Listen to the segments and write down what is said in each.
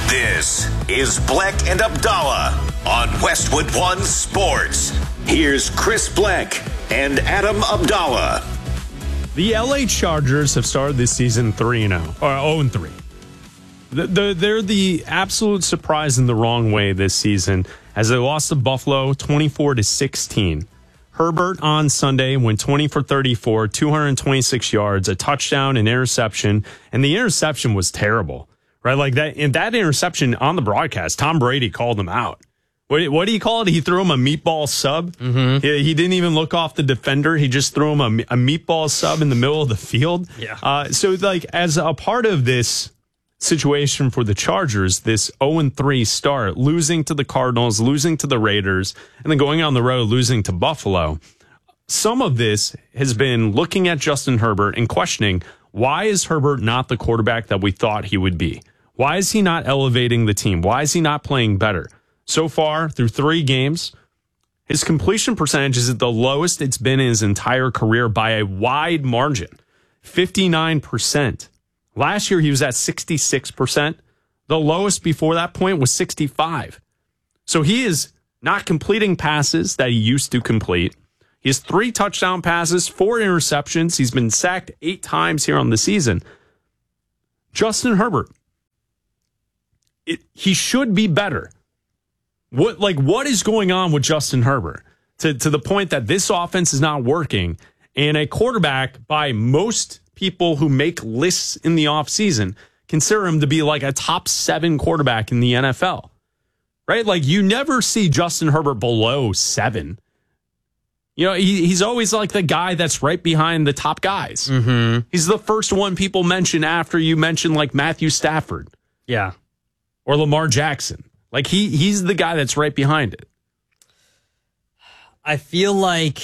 This is Bleck and Abdallah on Westwood One Sports. Here's Chris Bleck and Adam Abdallah. The LA Chargers have started this season 3-0, or 0-3. They're the absolute surprise in the wrong way this season as they lost to Buffalo 24-16. Herbert on Sunday went 20 for 34, 226 yards, a touchdown, an interception, and the interception was terrible, right? Like that interception on the broadcast, Tom Brady called him out. What do you call it? He threw him a meatball sub. Mm-hmm. He didn't even look off the defender. He just threw him a meatball sub in the middle of the field. Yeah. So, like, as a part of this situation for the Chargers, this 0-3 start, losing to the Cardinals, losing to the Raiders, and then going on the road, losing to Buffalo, some of this has been looking at Justin Herbert and questioning, why is Herbert not the quarterback that we thought he would be? Why is he not elevating the team? Why is he not playing better? So far, through 3 games, his completion percentage is at the lowest it's been in his entire career by a wide margin, 59%. Last year, he was at 66%. The lowest before that point was 65%. So he is not completing passes that he used to complete. He has 3 touchdown passes, 4 interceptions. He's been sacked 8 times here on the season. Justin Herbert, he should be better. What is going on with Justin Herbert to the point that this offense is not working, and a quarterback by most people who make lists in the offseason consider him to be like a top 7 quarterback in the NFL, right? Like, you never see Justin Herbert below 7. You know, he's always like the guy that's right behind the top guys. Mm-hmm. He's the first one people mention after you mention like Matthew Stafford. Yeah. Or Lamar Jackson. Like, he's the guy that's right behind it. I feel like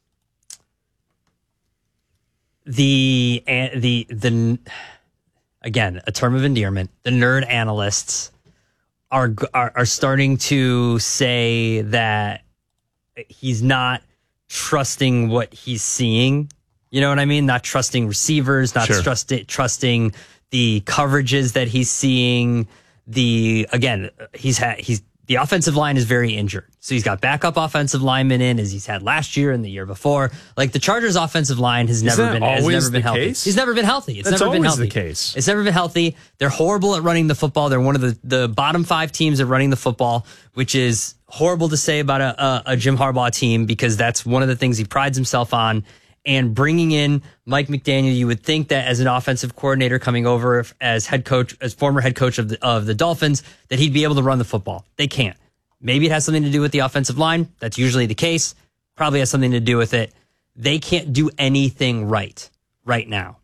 the again, a term of endearment, the nerd analysts are starting to say that he's not trusting what he's seeing. You know what I mean? Not trusting receivers, not trusting the coverages that he's seeing. The offensive line is very injured. So he's got backup offensive linemen in as he's had last year and the year before. Like, the Chargers offensive line has never been healthy. He's never been healthy. It's never been healthy. The case. It's never been healthy. They're horrible at running the football. They're one of the bottom 5 teams at running the football, which is horrible to say about a Jim Harbaugh team, because that's one of the things he prides himself on. And bringing in Mike McDaniel, you would think that as an offensive coordinator coming over as former head coach of the Dolphins, that he'd be able to run the football. They can't. Maybe it has something to do with the offensive line. That's usually the case. Probably has something to do with it. They can't do anything right now.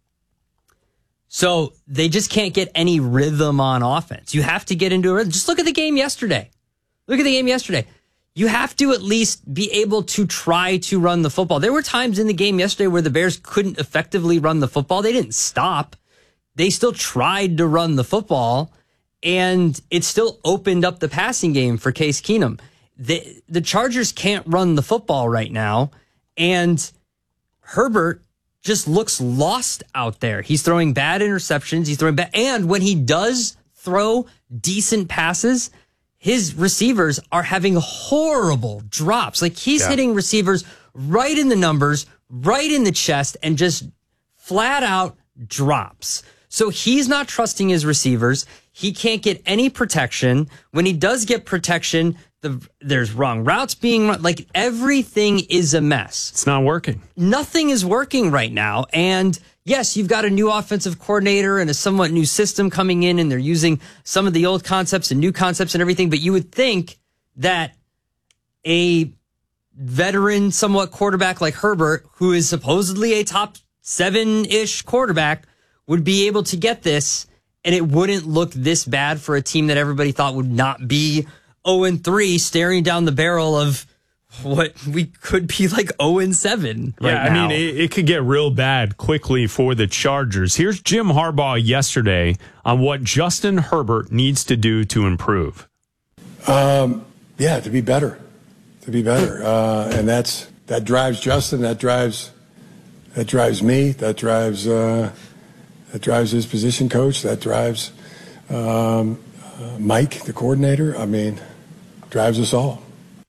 So they just can't get any rhythm on offense. You have to get into a rhythm. Just look at the game yesterday. You have to at least be able to try to run the football. There were times in the game yesterday where the Bears couldn't effectively run the football. They didn't stop. They still tried to run the football, and it still opened up the passing game for Case Keenum. The Chargers can't run the football right now, and Herbert just looks lost out there. He's throwing bad interceptions. And when he does throw decent passes, his receivers are having horrible drops. Like, he's hitting receivers right in the numbers, right in the chest, and just flat out drops. So he's not trusting his receivers. He can't get any protection. When he does get protection, there's wrong routes being run. Like, everything is a mess. It's not working. Nothing is working right now. And yes, you've got a new offensive coordinator and a somewhat new system coming in, and they're using some of the old concepts and new concepts and everything. But you would think that a veteran, somewhat quarterback like Herbert, who is supposedly a top 7-ish quarterback, would be able to get this, and it wouldn't look this bad for a team that everybody thought would not be 0-3, staring down the barrel of what we could be like 0-7 right now. I mean, it could get real bad quickly for the Chargers. Here's Jim Harbaugh yesterday on what Justin Herbert needs to do to improve. To be better. And that drives Justin, that drives me, that drives his position coach, that drives Mike, the coordinator, I mean, drives us all.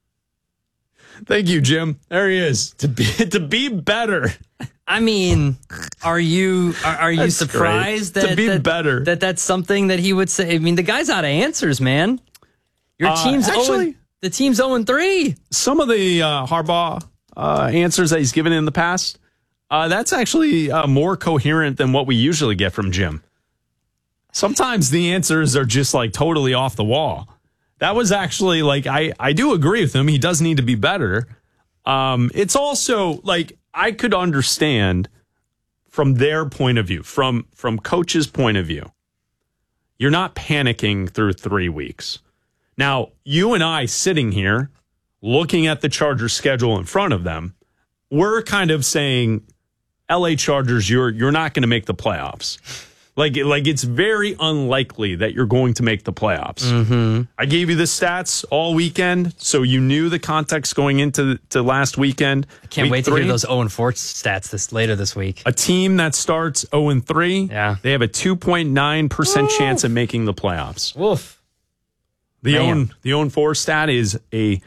Thank you, Jim. There he is. To be better. I mean, are you That's surprised great. that To be better. that's something that he would say? I mean, the guy's out of answers, man. Your team's actually, the team's 0-3. Some of the Harbaugh answers that he's given in the past, that's actually more coherent than what we usually get from Jim. Sometimes the answers are just like totally off the wall. That was actually like, I do agree with him. He does need to be better. It's also like, I could understand from their point of view, from coach's point of view, you're not panicking through 3 weeks. Now, you and I sitting here looking at the Chargers schedule in front of them, we're kind of saying, LA Chargers, you're not going to make the playoffs. Like it's very unlikely that you're going to make the playoffs. Mm-hmm. I gave you the stats all weekend, so you knew the context going into last weekend. I can't wait to hear those 0-4 stats later this week. A team that starts 0-3, yeah, they have a 2.9% chance of making the playoffs. Woof. The 0-4 stat is a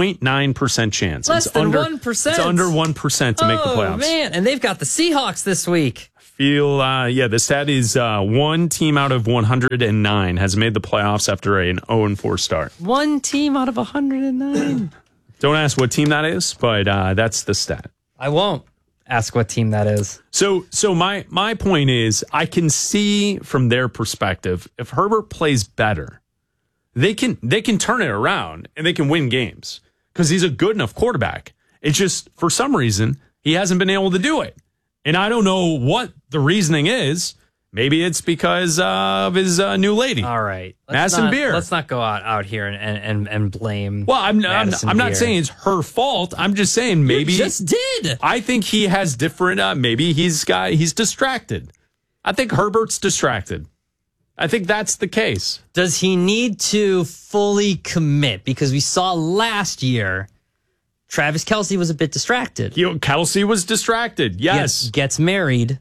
0.9% chance. Less than 1%. It's under 1% to make the playoffs. Oh, man. And they've got the Seahawks this week. The stat is one team out of 109 has made the playoffs after an 0-4 start. One team out of 109. Don't ask what team that is, but that's the stat. I won't ask what team that is. So my point is, I can see from their perspective, if Herbert plays better, they can turn it around and they can win games because he's a good enough quarterback. It's just, for some reason, he hasn't been able to do it. And I don't know what the reasoning is. Maybe it's because of his new lady. All right. Madison Beer. Let's not go out here and blame. Well, I'm not saying it's her fault. I'm just saying maybe. You just did. I think he has different, maybe he's distracted. I think Herbert's distracted. I think that's the case. Does he need to fully commit? Because we saw last year, Travis Kelce was a bit distracted. Kelce was distracted, yes. Gets married,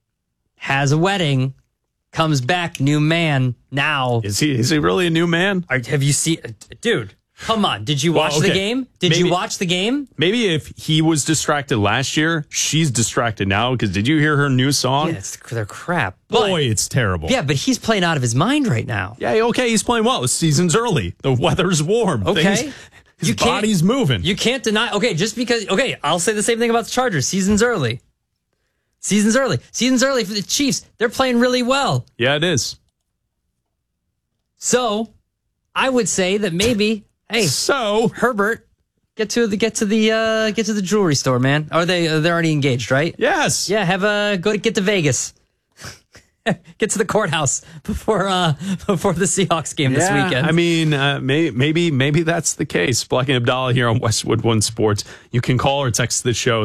has a wedding, comes back, new man now. Is he really a new man? Have you seen... Dude, come on. Did you watch the game? You watch the game? Maybe if he was distracted last year, she's distracted now, because did you hear her new song? Yeah, they're crap. Boy, it's terrible. Yeah, but he's playing out of his mind right now. Yeah, okay, he's playing well. The season's early. The weather's warm. Okay. His body's moving. You can't deny... Okay, I'll say the same thing about the Chargers. Season's early. Season's early for the Chiefs. They're playing really well. Yeah, it is. So, I would say that maybe, Herbert, get to the jewelry store, man. They're already engaged, right? Yes. Yeah, get to Vegas. Get to the courthouse before the Seahawks game this weekend. I mean, maybe that's the case. Black and Abdallah here on Westwood One Sports. You can call or text the show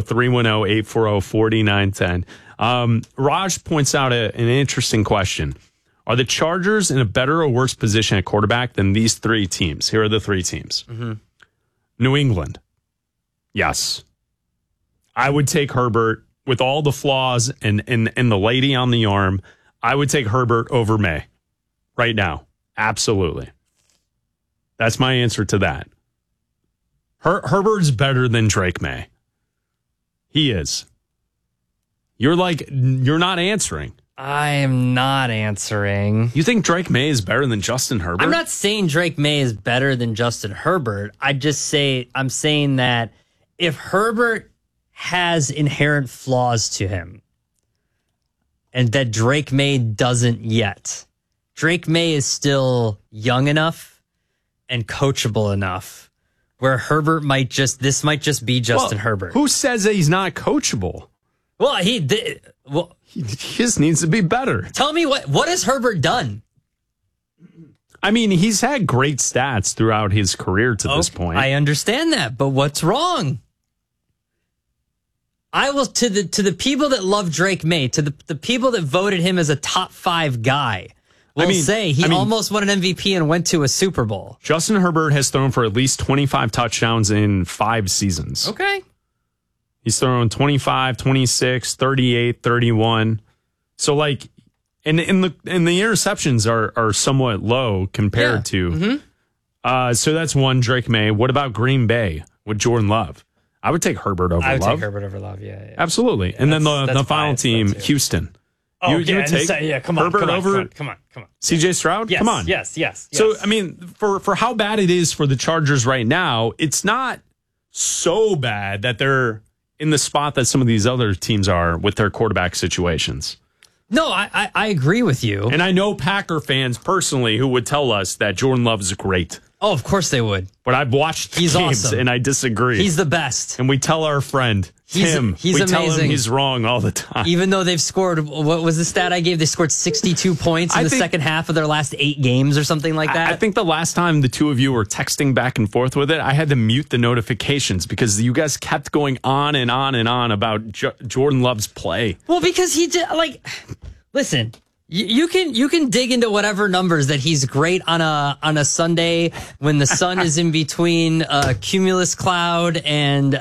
310-840-4910. Raj points out an interesting question. Are the Chargers in a better or worse position at quarterback than these three teams? Here are the three teams. Mm-hmm. New England. Yes. I would take Herbert with all the flaws and the lady on the arm. I would take Herbert over May right now. Absolutely. That's my answer to that. Herbert's better than Drake May. He is. You're not answering. I am not answering. You think Drake May is better than Justin Herbert? I'm not saying Drake May is better than Justin Herbert. I'm saying that if Herbert has inherent flaws to him, and that Drake May doesn't yet. Drake May is still young enough and coachable enough where Herbert might just be Justin Herbert. Who says that he's not coachable? Well, he just needs to be better. Tell me what has Herbert done? I mean, he's had great stats throughout his career to this point. I understand that, but what's wrong? I will to the people that love Drake May, to the people that voted him as a top 5 guy, say he almost won an MVP and went to a Super Bowl. Justin Herbert has thrown for at least 25 touchdowns in 5 seasons. Okay. He's thrown 25, 26, 38, 31. So And the interceptions are somewhat low compared to. So that's one. Drake May. What about Green Bay with Jordan Love? I would take Herbert over Love. I would take Herbert over Love. Yeah. Absolutely. And then the final team, Houston. Oh, you would take come on, Herbert over. Come on. CJ Stroud? Yes, come on. Yes. So, I mean, for how bad it is for the Chargers right now, it's not so bad that they're in the spot that some of these other teams are with their quarterback situations. No, I agree with you. And I know Packer fans personally who would tell us that Jordan Love is great. Oh, of course they would. But I've watched He's games awesome. and I disagree. He's the best. And we tell our friend Tim, he's we amazing. tell him he's wrong all the time. Even though they've scored, what was the stat I gave? They scored 62 points in the second half of their last 8 games or something like that. I think the last time the two of you were texting back and forth with it, I had to mute the notifications because you guys kept going on and on and on about Jordan Love's play. Well, because he did, listen, you can dig into whatever numbers that he's great on a Sunday when the sun is in between cumulus cloud and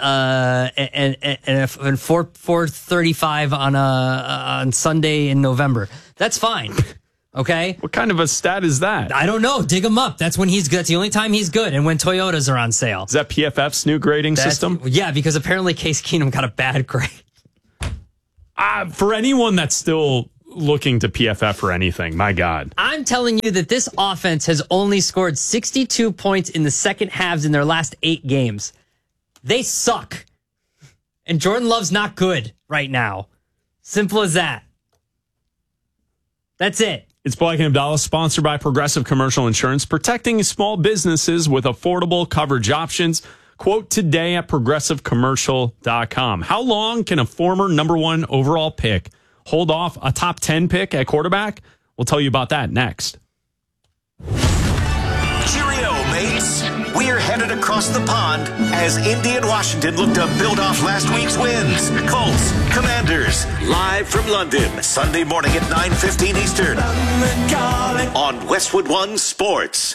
4:35 on Sunday in November. That's fine. Okay. What kind of a stat is that? I don't know. Dig him up. That's when he's good. That's the only time he's good. And when Toyotas are on sale. Is that PFF's new grading system? Yeah, because apparently Case Keenum got a bad grade. For anyone that's still looking to PFF for anything, my God. I'm telling you that this offense has only scored 62 points in the second halves in their last 8 games. They suck. And Jordan Love's not good right now. Simple as that. That's it. It's Black and Abdallah, sponsored by Progressive Commercial Insurance, protecting small businesses with affordable coverage options. Quote today at progressivecommercial.com. How long can a former number 1 overall pick hold off a top 10 pick at quarterback? We'll tell you about that next. Cheerio, mates. We're headed across the pond as Indy and Washington look to build off last week's wins. Colts, Commanders, live from London, Sunday morning at 9:15 Eastern on Westwood One Sports.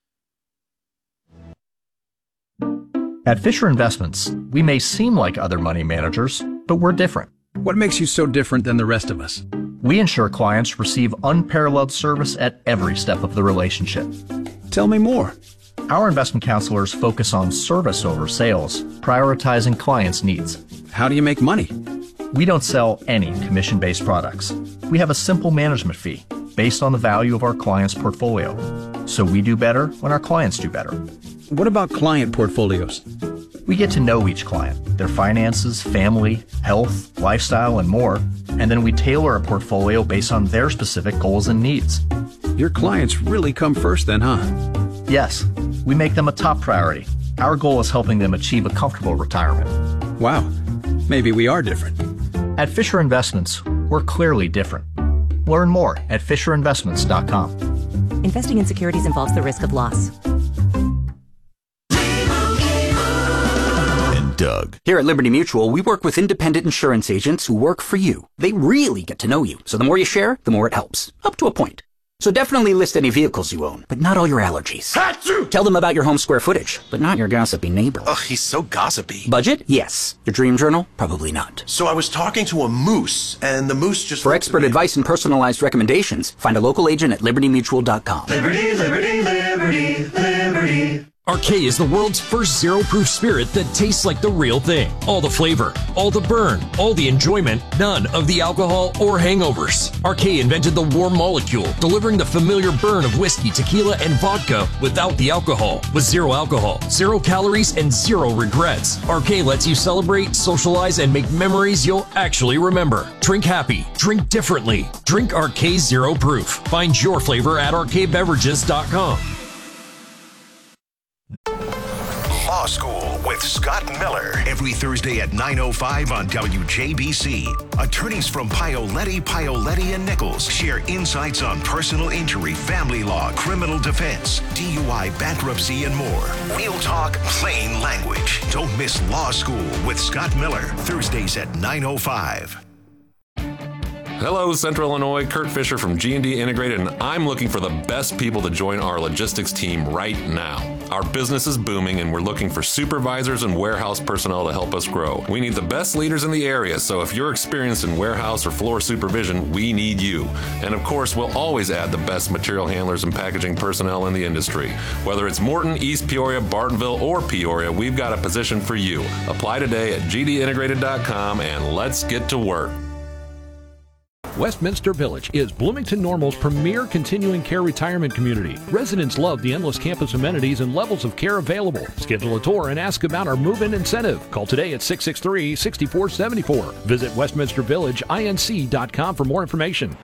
At Fisher Investments, we may seem like other money managers, but we're different. What makes you so different than the rest of us? We ensure clients receive unparalleled service at every step of the relationship. Tell me more. Our investment counselors focus on service over sales, prioritizing clients' needs. How do you make money? We don't sell any commission-based products. We have a simple management fee based on the value of our client's portfolio. So we do better when our clients do better. What about client portfolios? We get to know each client, their finances, family, health, lifestyle, and more, and then we tailor a portfolio based on their specific goals and needs. Your clients really come first then, huh? Yes, we make them a top priority. Our goal is helping them achieve a comfortable retirement. Wow, maybe we are different. At Fisher Investments, we're clearly different. Learn more at FisherInvestments.com. Investing in securities involves the risk of loss. Doug. Here at Liberty Mutual, we work with independent insurance agents who work for you. They really get to know you, so the more you share, the more it helps. Up to a point. So definitely list any vehicles you own, but not all your allergies. Achoo! Tell them about your home square footage, but not your gossipy neighbor. Ugh, he's so gossipy. Budget? Yes. Your dream journal? Probably not. So I was talking to a moose, and the moose just... For expert advice and personalized recommendations, find a local agent at libertymutual.com. Liberty, liberty, liberty, liberty. Arcade is the world's first zero-proof spirit that tastes like the real thing. All the flavor, all the burn, all the enjoyment, none of the alcohol or hangovers. Arcade invented the warm molecule, delivering the familiar burn of whiskey, tequila, and vodka without the alcohol. With zero alcohol, 0 calories, and 0 regrets. Arcade lets you celebrate, socialize, and make memories you'll actually remember. Drink happy, drink differently. Drink Arcade Zero Proof. Find your flavor at arcadebeverages.com. Law School with Scott Miller. Every Thursday at 9:05 on WJBC. Attorneys from Paoletti, and Nichols share insights on personal injury, family law, criminal defense, DUI, bankruptcy, and more. We'll talk plain language. Don't miss Law School with Scott Miller. Thursdays at 9:05. Hello, Central Illinois. Kurt Fisher from G&D Integrated, and I'm looking for the best people to join our logistics team right now. Our business is booming, and we're looking for supervisors and warehouse personnel to help us grow. We need the best leaders in the area, so if you're experienced in warehouse or floor supervision, we need you. And of course, we'll always add the best material handlers and packaging personnel in the industry. Whether it's Morton, East Peoria, Bartonville, or Peoria, we've got a position for you. Apply today at gdintegrated.com, and let's get to work. Westminster Village is Bloomington Normal's premier continuing care retirement community. Residents love the endless campus amenities and levels of care available. Schedule a tour and ask about our move-in incentive. Call today at 663-6474. Visit westminstervillageinc.com for more information.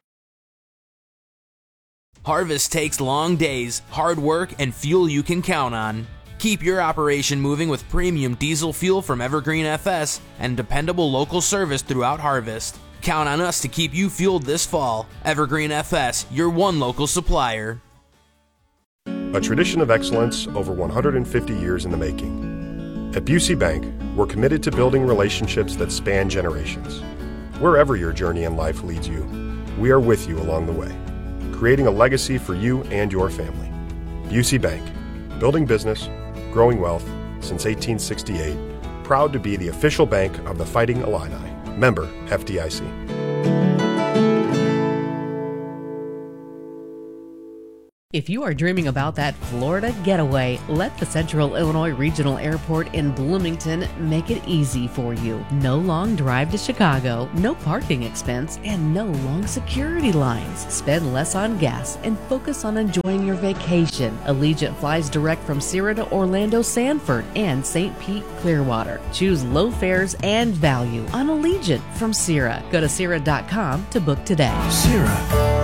Harvest takes long days, hard work, and fuel you can count on. Keep your operation moving with premium diesel fuel from Evergreen FS and dependable local service throughout harvest. Count on us to keep you fueled this fall. Evergreen FS, your one local supplier. A tradition of excellence over 150 years in the making. At Busey Bank, we're committed to building relationships that span generations. Wherever your journey in life leads you, we are with you along the way, creating a legacy for you and your family. Busey Bank, building business, growing wealth since 1868, proud to be the official bank of the Fighting Illini. Member FDIC. If you are dreaming about that Florida getaway, let the Central Illinois Regional Airport in Bloomington make it easy for you. No long drive to Chicago, no parking expense, and no long security lines. Spend less on gas and focus on enjoying your vacation. Allegiant flies direct from Sierra to Orlando Sanford and St. Pete Clearwater. Choose low fares and value on Allegiant from Sierra. Go to Sierra.com to book today. Sierra.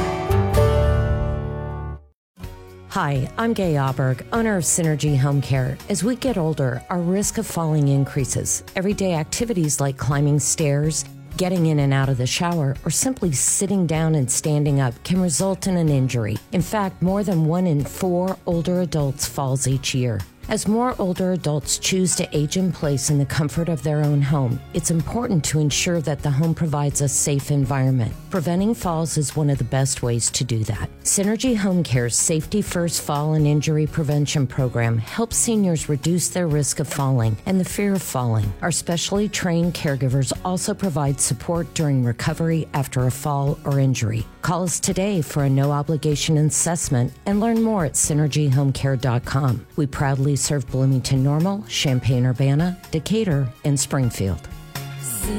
Hi, I'm Gay Auberg, owner of Synergy Home Care. As we get older, our risk of falling increases. Everyday activities like climbing stairs, getting in and out of the shower, or simply sitting down and standing up can result in an injury. In fact, more than 1 in 4 older adults falls each year. As more older adults choose to age in place in the comfort of their own home, it's important to ensure that the home provides a safe environment. Preventing falls is one of the best ways to do that. Synergy Home Care's Safety First Fall and Injury Prevention Program helps seniors reduce their risk of falling and the fear of falling. Our specially trained caregivers also provide support during recovery after a fall or injury. Call us today for a no-obligation assessment and learn more at synergyhomecare.com. We proudly serve Bloomington Normal, Champaign-Urbana, Decatur, and Springfield.